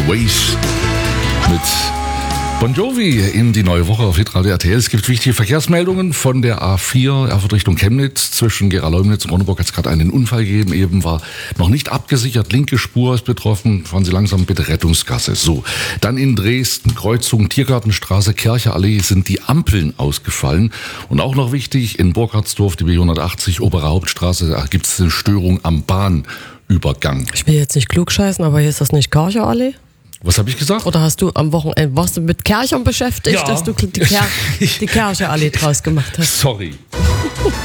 Ways mit Bon Jovi in die neue Woche auf Hitradio RTL. Es gibt wichtige Verkehrsmeldungen von der A4 Erfurt Richtung Chemnitz. Zwischen Gera-Leumnitz und Ronneburg hat es gerade einen Unfall gegeben. Eben war noch nicht abgesichert. Linke Spur ist betroffen. Fahren Sie langsam, bitte Rettungsgasse. So, dann in Dresden, Kreuzung Tiergartenstraße, Kercherallee sind die Ampeln ausgefallen. Und auch noch wichtig, in Burkhardsdorf, die B180, Obere Hauptstraße, da gibt es eine Störung am Bahnübergang. Ich will jetzt nicht klugscheißen, aber hier ist das nicht Kercherallee? Was habe ich gesagt? Oder hast du am Wochenende, warst du mit Kerchern beschäftigt, Ja. dass du die Kercherallee draus gemacht hast? Sorry.